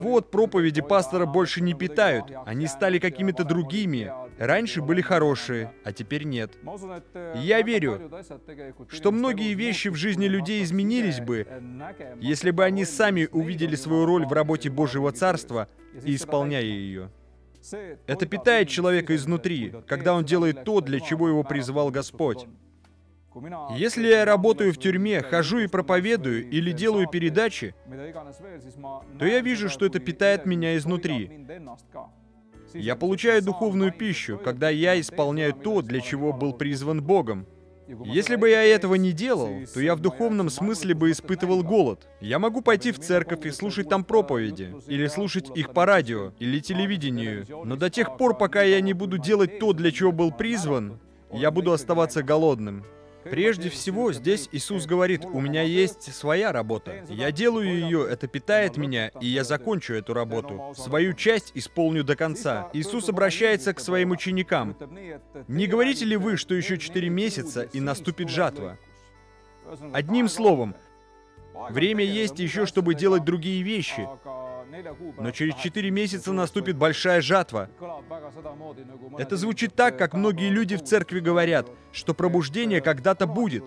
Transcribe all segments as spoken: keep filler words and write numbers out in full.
Вот, проповеди пастора больше не питают, они стали какими-то другими. Раньше были хорошие, а теперь нет. И я верю, что многие вещи в жизни людей изменились бы, если бы они сами увидели свою роль в работе Божьего Царства и исполняя ее. Это питает человека изнутри, когда он делает то, для чего его призвал Господь. Если я работаю в тюрьме, хожу и проповедую или делаю передачи, то я вижу, что это питает меня изнутри. Я получаю духовную пищу, когда я исполняю то, для чего был призван Богом. Если бы я этого не делал, то я в духовном смысле бы испытывал голод. Я могу пойти в церковь и слушать там проповеди, или слушать их по радио, или телевидению, но до тех пор, пока я не буду делать то, для чего был призван, я буду оставаться голодным. Прежде всего, здесь Иисус говорит, у меня есть своя работа. Я делаю ее, это питает меня, и я закончу эту работу. Свою часть исполню до конца. Иисус обращается к своим ученикам. Не говорите ли вы, что еще четыре месяца, и наступит жатва? Одним словом, время есть еще, чтобы делать другие вещи. Но через четыре месяца наступит большая жатва. Это звучит так, как многие люди в церкви говорят, что пробуждение когда-то будет,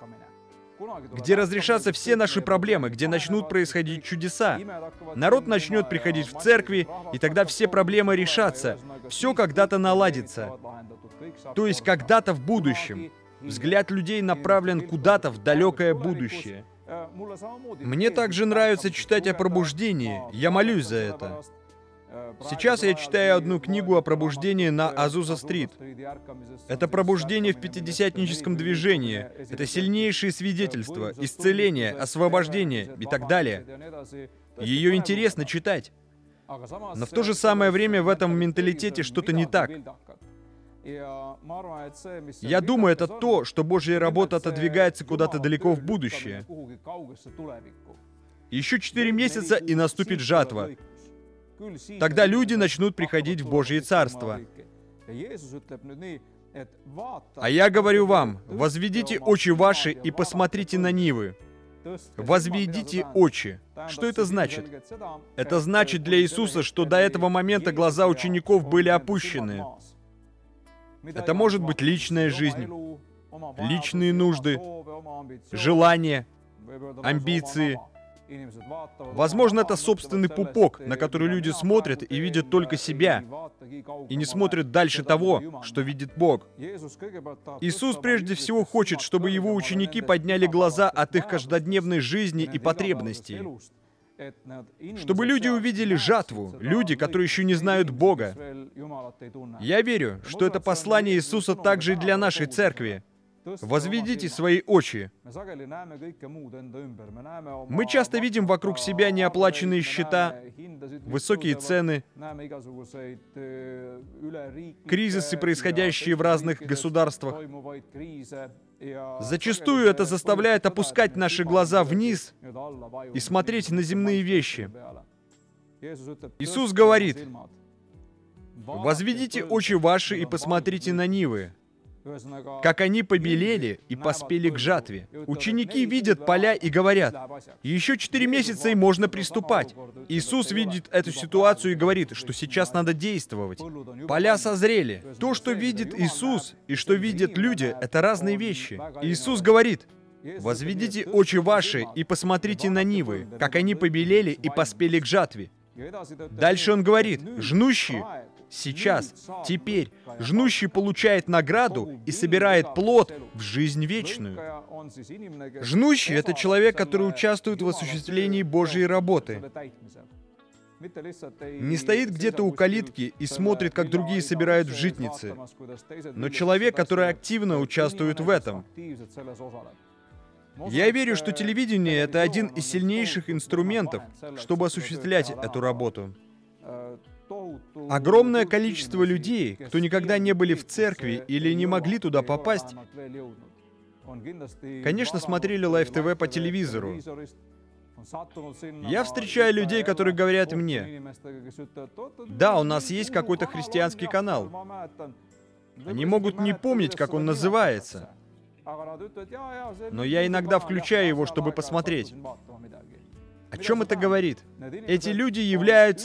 где разрешатся все наши проблемы, где начнут происходить чудеса. Народ начнет приходить в церкви, и тогда все проблемы решатся. Все когда-то наладится. То есть когда-то в будущем. Взгляд людей направлен куда-то в далекое будущее. Мне также нравится читать о пробуждении. Я молюсь за это. Сейчас я читаю одну книгу о пробуждении на Азуза-стрит. Это пробуждение в пятидесятническом движении. Это сильнейшие свидетельства, исцеление, освобождение и так далее. Ее интересно читать. Но в то же самое время в этом менталитете что-то не так. Я думаю, это то, что Божья работа отодвигается куда-то далеко в будущее. Еще четыре месяца, и наступит жатва. Тогда люди начнут приходить в Божье Царство. А я говорю вам, возведите очи ваши и посмотрите на нивы. Возведите очи. Что это значит? Это значит для Иисуса, что до этого момента глаза учеников были опущены. Это может быть личная жизнь, личные нужды, желания, амбиции. Возможно, это собственный пупок, на который люди смотрят и видят только себя, и не смотрят дальше того, что видит Бог. Иисус прежде всего хочет, чтобы его ученики подняли глаза от их каждодневной жизни и потребностей. Чтобы люди увидели жатву, люди, которые еще не знают Бога. Я верю, что это послание Иисуса также и для нашей церкви. Возведите свои очи. Мы часто видим вокруг себя неоплаченные счета, высокие цены, кризисы, происходящие в разных государствах. Зачастую это заставляет опускать наши глаза вниз и смотреть на земные вещи. Иисус говорит, «Возведите очи ваши и посмотрите на нивы, как они побелели и поспели к жатве». Ученики видят поля и говорят, «Еще четыре месяца и можно приступать». Иисус видит эту ситуацию и говорит, что сейчас надо действовать. Поля созрели. То, что видит Иисус и что видят люди, это разные вещи. Иисус говорит, «Возведите очи ваши и посмотрите на нивы, как они побелели и поспели к жатве». Дальше Он говорит, «Жнущий сейчас, теперь, жнущий получает награду и собирает плод в жизнь вечную». Жнущий — это человек, который участвует в осуществлении Божьей работы. Не стоит где-то у калитки и смотрит, как другие собирают в житницы, но человек, который активно участвует в этом. Я верю, что телевидение — это один из сильнейших инструментов, чтобы осуществлять эту работу. Огромное количество людей, кто никогда не были в церкви или не могли туда попасть, конечно, смотрели Live ти ви по телевизору. Я встречаю людей, которые говорят мне, «Да, у нас есть какой-то христианский канал». Они могут не помнить, как он называется, но я иногда включаю его, чтобы посмотреть. О чем это говорит? Эти люди являются